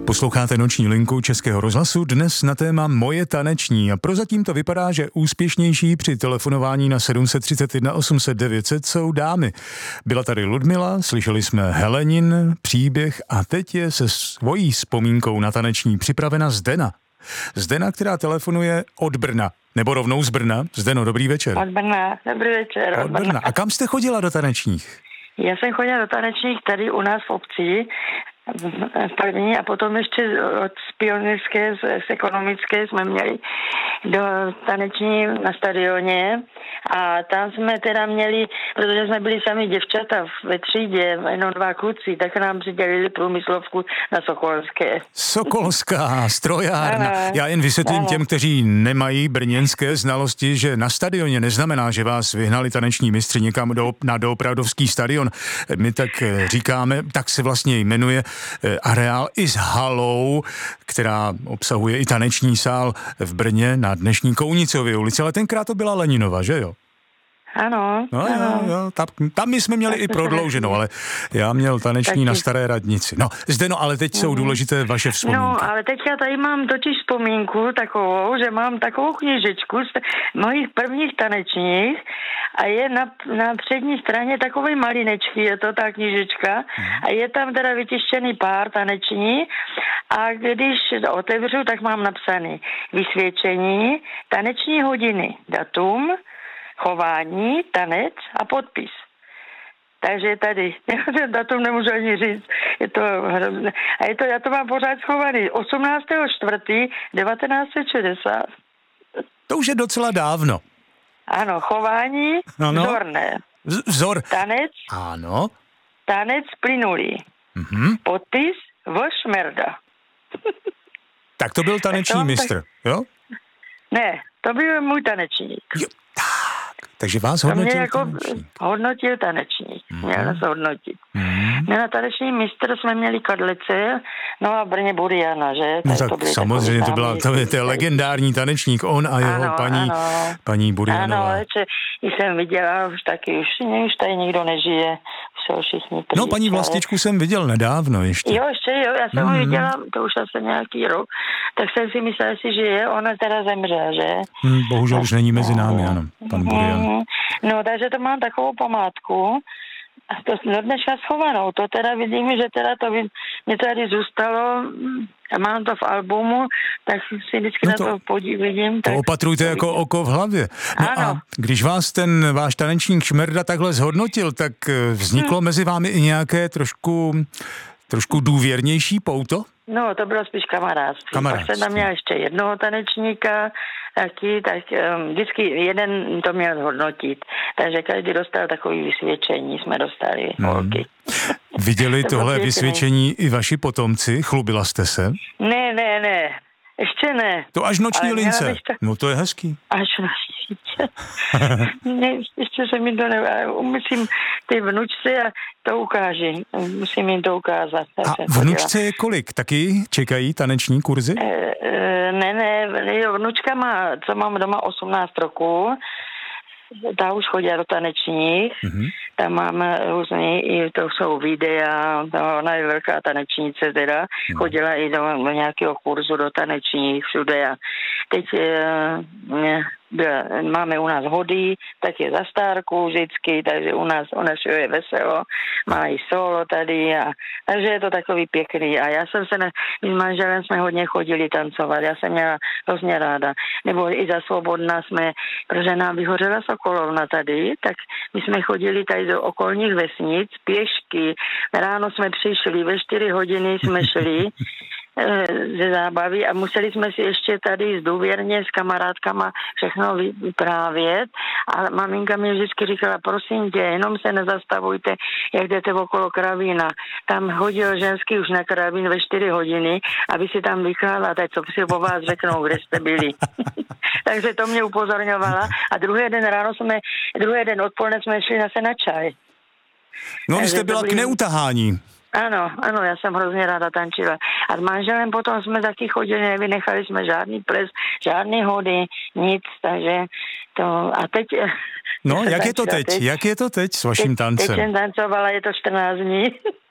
Posloucháte Noční linku Českého rozhlasu, dnes na téma Moje taneční a prozatím to vypadá, že úspěšnější při telefonování na 731 800 900 jsou dámy. Byla tady Ludmila, slyšeli jsme Helenin příběh a teď je se svojí vzpomínkou na taneční připravena Zdena. Zdena, která telefonuje od Brna, nebo rovnou z Brna. Zdeno, dobrý večer. Od Brna, dobrý večer. Od Brna. A kam jste chodila do tanečních? Já jsem chodila do tanečních tady u nás v obci, první, a potom ještě od pionýrské, z ekonomické jsme měli do taneční na stadioně a tam jsme teda měli, protože jsme byli sami děvčata ve třídě, jenom 2 kluci, tak nám přidělili průmyslovku na Sokolské. Sokolská strojárna. Já jen vysvětlím těm, kteří nemají brněnské znalosti, že na stadioně neznamená, že vás vyhnali taneční mistři někam na Doopravdovský stadion. My tak říkáme, tak se vlastně jmenuje areál i s halou, která obsahuje i taneční sál v Brně na dnešní Kounicově ulici, ale tenkrát to byla Leninova, že jo? Ano. No, ano. Jo, tam my jsme měli i prodlouženou, ale já měl taneční na Staré radnici. No, Zdeno, ale teď jsou důležité vaše vzpomínky. No, ale teď já tady mám totiž vzpomínku takovou, že mám takovou knížečku z mojich prvních tanečních a je na přední straně takový malinečky, je to ta knížečka a je tam teda vytištěný pár taneční a když otevřu, tak mám napsaný vysvědčení, taneční hodiny, datum, chování, tanec a podpis. Takže tady, ten datum nemůžu ani říct, je to hrozné. A já to mám pořád schovaný. 18.4.1960. To už je docela dávno. Ano, chování, vzorné. Vzor. Tanec. Ano. Tanec plynulý. Podpis Šmerda. Tak to byl taneční mistr, jo? Ne, to byl můj tanečník. Jo, tak. Takže vás hodnotil tanečník. Hodnotil tanečník. Měl nás hodnotit. My na taneční mistr jsme měli Kadlece, no a v Brně Buriana, že? No tak samozřejmě to je legendární tanečník, on a jeho paní Burianová. Ano, jsem viděla, už tady nikdo nežije, jsou všichni pryč. No, paní Vlastičku jsem viděl nedávno ještě. Jo, já jsem ho viděla, to už asi nějaký rok, tak jsem si myslela, že žije, ona teda zemřela, že? Bohužel už není mezi námi, ano, pan Burian. No, takže to mám takovou památku, a to do dneška schovanou, to teda vidím, že teda mě tady zůstalo a mám to v albumu, tak si vždycky na to vidím. To opatrujte jako oko v hlavě. No ano. A když vás ten váš tanečník Šmerda takhle zhodnotil, tak vzniklo mezi vámi i nějaké trošku důvěrnější pouto? No, to bylo spíš kamarádství. Pak jsem tam měla ještě jednoho tanečníka, tak vždycky jeden to měl zhodnotit. Takže každý dostal takový vysvědčení, jsme dostali holky. Viděli tohle vysvědčení i vaši potomci? Chlubila jste se? Ne. Ještě ne. To až noční lince. No to je hezký. Až noční lince. Ne, ještě se mi to musím ty vnučce a to ukáži. Musím jim to ukázat. A vnučce je kolik? Taky čekají taneční kurzy? Ne, vnučka má, co mám doma 18 roků. Ta už chodí do tanečních, tam máme různý, i to jsou videa, ona je velká tanečnice teda, chodila i do nějakého kurzu do tanečních všude a teď máme u nás hody, tak je zastárku vždycky, takže u nás je veselo, má i solo tady takže je to takový pěkný a já jsem my s manželem jsme hodně chodili tancovat, já jsem měla hrozně ráda, nebo i za Svobodna protože nám vyhořela Sokolovna tady, tak my jsme chodili tady do okolních vesnic pěšky, ráno jsme přišli, ve 4 hodiny jsme šli ze zábavy a museli jsme si ještě tady důvěrně s kamarádkama všechno vyprávět a maminka mi vždycky říkala, prosím tě, jenom se nezastavujte, jak jdete okolo Kravína. Tam hodil ženský už na Kravín ve 4 hodiny, aby si tam vycházela, teď co si po vás řeknou, kde jste byli. Takže to mě upozorňovala a druhý den odpoledne jsme šli zase na čaj. No, vy jste byla k neutahání. Ano, já jsem hrozně ráda tančila. A s manželem potom jsme taky chodili, nevynechali jsme žádný ples, žádný hody, nic, takže to... A teď... No, jak je to teď? Jak je to teď s vaším tancem? Teď jsem tancovala, je to 14 dní.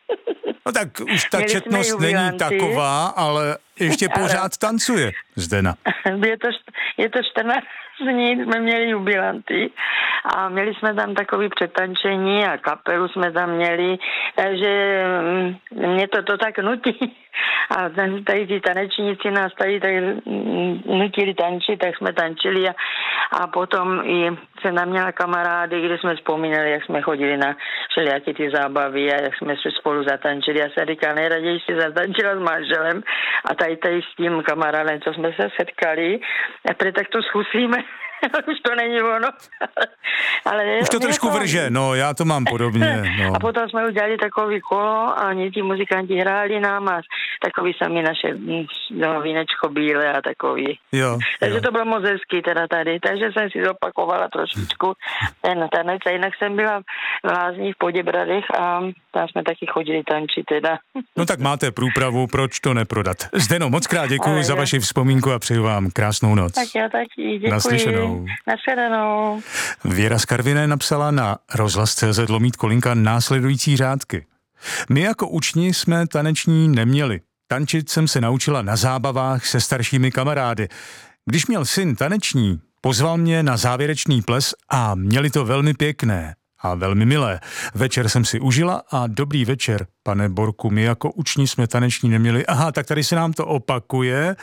No tak už ta četnost není taková, ale ještě pořád tancuje Zdena. Je to 14 dní, jsme měli jubilanty a měli jsme tam takový přetančení a kapelu jsme tam měli, takže mě to tak nutí. A tady ty tanečníci nás tady nutili tančit, tak jsme tančili a potom i jsem tam měla kamarády, kde jsme vzpomínali, jak jsme chodili na všelijaké ty zábavy a jak jsme se spolu zatančili. Já se říkala, nejraději si zatančila s manželem a tady s tím kamarádem, co jsme se setkali, a tak to zkusíme. Už to není ono. Ale už to trošku vrže, no, já to mám podobně. No. A potom jsme udělali takový kolo a ti muzikanti hráli nám a takový sami naše vínečko bílé a takový. Jo, takže to bylo moc hezký teda tady, takže jsem si zopakovala trošičku ten tanec a jinak jsem byla v Lázních v Poděbradech a tam jsme taky chodili tančit teda. No tak máte průpravu, proč to neprodat. Zdeno, moc krát děkuji za vaši vzpomínku a přeju vám krásnou noc. Tak já taky, děkuji. Naslyšenou. Nashledanou. Věra z Karviné napsala na rozhlas.cz/Kolinka následující řádky. My jako učni jsme taneční neměli. Tančit jsem se naučila na zábavách se staršími kamarády. Když měl syn taneční, pozval mě na závěrečný ples a měli to velmi pěkné a velmi milé. Večer jsem si užila a dobrý večer, pane Borku, my jako učni jsme taneční neměli. Aha, tak tady se nám to opakuje.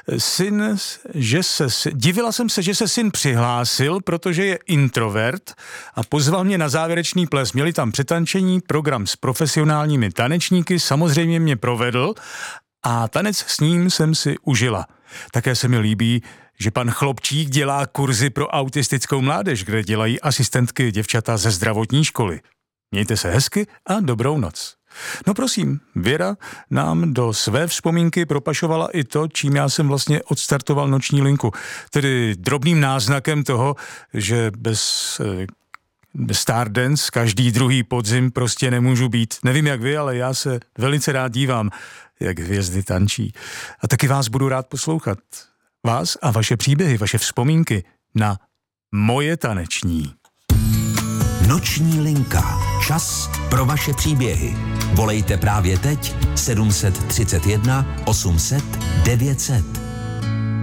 Divila jsem se, že se syn přihlásil, protože je introvert a pozval mě na závěrečný ples. Měli tam přetančení, program s profesionálními tanečníky, samozřejmě mě provedl a tanec s ním jsem si užila. Také se mi líbí, že pan Chlopčík dělá kurzy pro autistickou mládež, kde dělají asistentky děvčata ze zdravotní školy. Mějte se hezky a dobrou noc. No prosím, Věra nám do své vzpomínky propašovala i to, čím já jsem vlastně odstartoval noční linku. Tedy drobným náznakem toho, že bez Stardance každý druhý podzim prostě nemůžu být. Nevím jak vy, ale já se velice rád dívám, jak hvězdy tančí. A taky vás budu rád poslouchat. Vás a vaše příběhy, vaše vzpomínky na Moje taneční. Noční linka. Čas pro vaše příběhy. Volejte právě teď 731 800 900.